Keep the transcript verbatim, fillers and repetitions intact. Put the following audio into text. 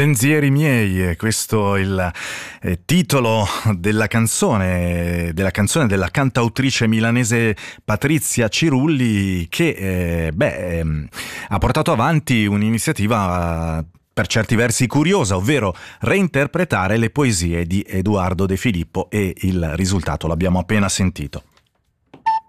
Pensieri miei, e questo è il eh, titolo della canzone, della canzone della cantautrice milanese Patrizia Cirulli, che eh, beh, ehm, ha portato avanti un'iniziativa eh, per certi versi curiosa, ovvero reinterpretare le poesie di Edoardo De Filippo, e il risultato l'abbiamo appena sentito.